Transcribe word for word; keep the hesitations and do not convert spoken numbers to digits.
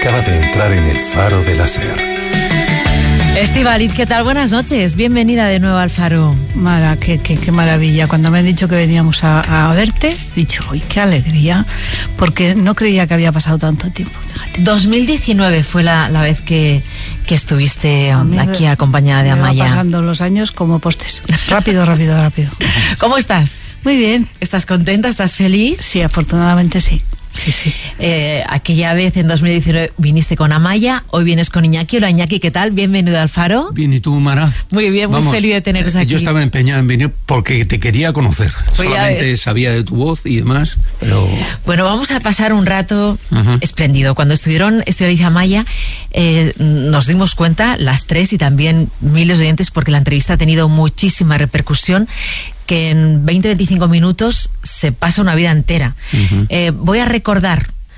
acaba de entrar en el Faro de la Ser. Estíbaliz, ¿qué tal? Buenas noches. Bienvenida de nuevo al Faro. Mara, qué, qué, qué maravilla. Cuando me han dicho que veníamos a, a verte, he dicho, ¡uy, qué alegría! Porque no creía que había pasado tanto tiempo. Fíjate. dos mil diecinueve fue la, la vez que, que estuviste um, aquí acompañada de Amaya. Me va pasando los años como postes. Rápido, rápido, rápido. ¿Cómo estás? Muy bien. ¿Estás contenta? ¿Estás feliz? Sí, afortunadamente sí. Sí, sí. Eh, aquella vez en dos mil diecinueve viniste con Amaya, hoy vienes con Iñaki. Hola Iñaki, ¿qué tal? Bienvenido al Faro. Bien, ¿y tú, Mara? Muy bien, muy Vamos, feliz de teneros aquí. Yo estaba empeñado en venir porque te quería conocer. Pues solamente sabía de tu voz y demás, pero... Bueno, vamos a pasar un rato uh-huh. espléndido. Cuando estuvieron Estíbaliz y Amaya, eh, nos dimos cuenta, las tres y también miles de oyentes, porque la entrevista ha tenido muchísima repercusión, que en veinte a veinticinco minutos se pasa una vida entera. Uh-huh. Eh, voy a recordar